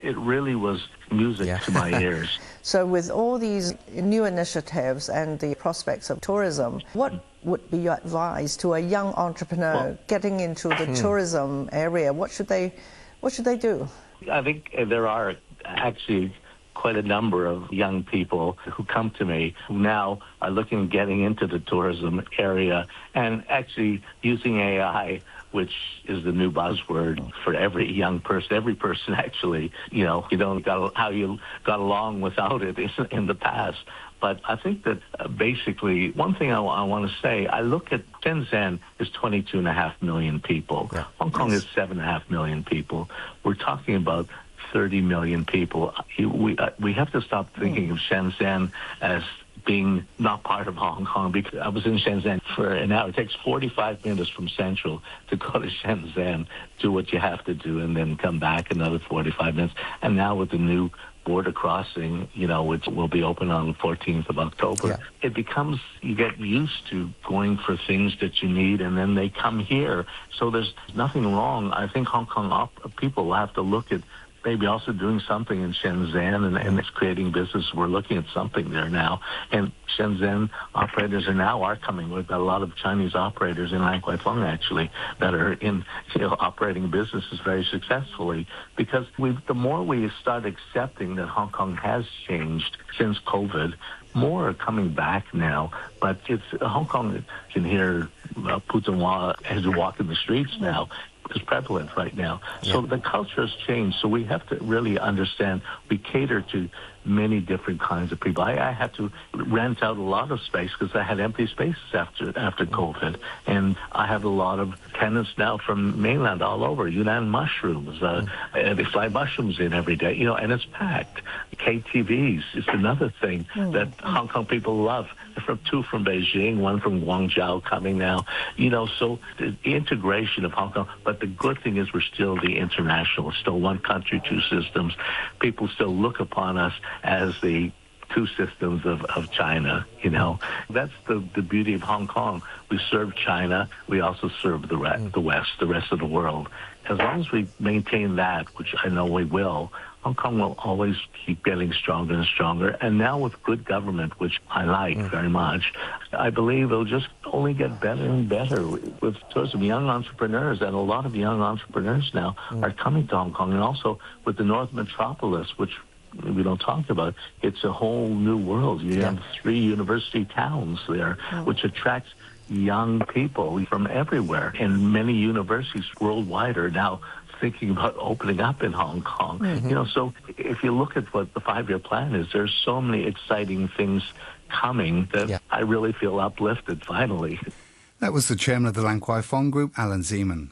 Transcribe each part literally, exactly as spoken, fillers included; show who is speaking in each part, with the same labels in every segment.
Speaker 1: It really was music
Speaker 2: Yeah.
Speaker 1: to my ears.
Speaker 3: So with all these new initiatives and the prospects of tourism, what would be your advice to a young entrepreneur
Speaker 1: Well,
Speaker 3: getting into the tourism area? What should they, what should they do?
Speaker 1: I think there are actually quite a number of young people who come to me who now are looking at getting into the tourism area and actually using A I, which is the new buzzword for every young person, every person actually, you know, you don't got how you got along without it in the past. But I think that uh, basically one thing I, I want to say, I look at Shenzhen is twenty-two and a half million people.
Speaker 2: Yeah.
Speaker 1: Hong Kong
Speaker 3: Yes.
Speaker 1: is seven and a half million people. We're talking about thirty million people. We, uh, we have to stop thinking
Speaker 3: Mm.
Speaker 1: of Shenzhen as being not part of Hong Kong, because I was in Shenzhen for an hour. It takes forty-five minutes from Central to go to Shenzhen, do what you have to do, and then come back another forty-five minutes. And now with the new border crossing, you know, which will be open on the fourteenth of October,
Speaker 2: Yeah.
Speaker 1: it becomes, you get used to going for things that you need, and then they come here. So there's nothing wrong. I think Hong Kong op- people have to look at maybe also doing something in Shenzhen and, and it's creating business. We're looking at something there now. And Shenzhen operators are now are coming. We've got a lot of Chinese operators in Lan Kwai Fong, actually, that are in, you know, operating businesses very successfully. Because we, the more we start accepting that Hong Kong has changed since COVID, more are coming back now. But it's Hong Kong can hear uh, Putonghua as you walk in the streets now. Is prevalent right now. So
Speaker 2: Yeah.
Speaker 1: the culture has changed. So we have to really understand we cater to many different kinds of people. I, I had to rent out a lot of space because I had empty spaces after after COVID. And I have a lot of tenants now from mainland all over. Yunnan mushrooms. Uh, and they fly mushrooms in every day, you know, and it's packed. K T Vs is another thing that Hong Kong people love. From two from Beijing, one from Guangzhou coming now. You know, so the integration of Hong Kong. But the good thing is we're still the international, still one country, two systems. People still look upon us as the two systems of, of China, you know. That's the, the beauty of Hong Kong. We serve China. We also serve the, re- the West, the rest of the world. As long as we maintain that, which I know we will, Hong Kong will always keep getting stronger and stronger. And now with good government, which I like mm. very much, I believe it'll just only get better and better with tourism. Young entrepreneurs, and a lot of young entrepreneurs now mm. are coming to Hong Kong. And also with the North Metropolis, which we don't talk about, it's a whole new world. You
Speaker 2: Yeah.
Speaker 1: have three university towns there, oh. which attracts young people from everywhere. And many universities worldwide are now thinking about opening up in Hong Kong. Mm-hmm. You know, so if you look at what the five-year plan is, there's so many exciting things coming that yeah. I really feel uplifted, finally.
Speaker 4: That was the chairman of the Lan Kwai Fong Group, Alan Zeman.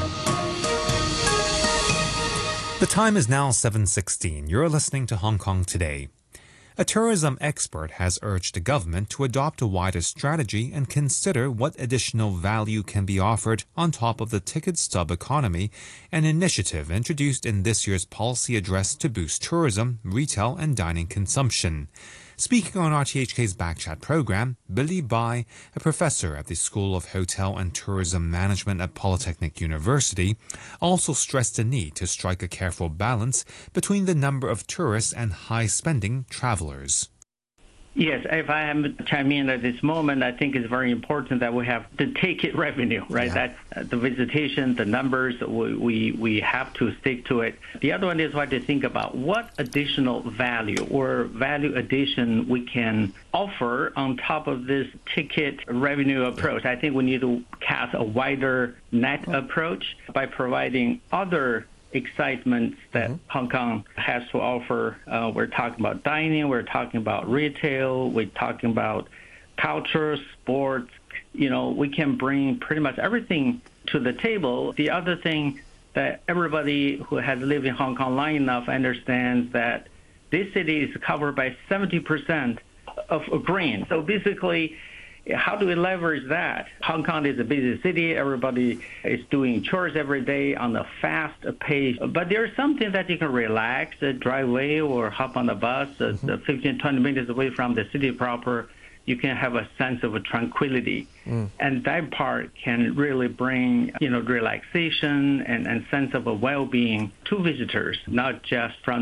Speaker 5: The time is now seven sixteen. You're listening to Hong Kong Today. A tourism expert has urged the government to adopt a wider strategy and consider what additional value can be offered on top of the ticket stub economy, an initiative introduced in this year's policy address to boost tourism, retail and dining consumption. Speaking on R T H K's Backchat program, Billy Bai, a professor at the School of Hotel and Tourism Management at Polytechnic University, also stressed the need to strike a careful balance between the number of tourists and high-spending travelers.
Speaker 6: Yes, if I am chiming in at this moment, I think it's very important that we have the ticket revenue, right? Yeah. That uh, the visitation, the numbers, we, we we have to stick to it. The other one is what to think about what additional value or value addition we can offer on top of this ticket revenue approach. I think we need to cast a wider net approach by providing other excitement that mm-hmm. Hong Kong has to offer. Uh, we're talking about dining, we're talking about retail, we're talking about culture, sports. You know, we can bring pretty much everything to the table. The other thing that everybody who has lived in Hong Kong long enough understands that this city is covered by seventy percent of green. So basically, how do we leverage that? Hong Kong is a busy city. Everybody is doing chores every day on a fast pace. But there's something that you can relax, uh, drive away or hop on the bus, uh, mm-hmm. fifteen, twenty minutes away from the city proper. You can have a sense of tranquility. Mm. And that part can really bring, you know, relaxation and, and sense of a well-being to visitors, not just from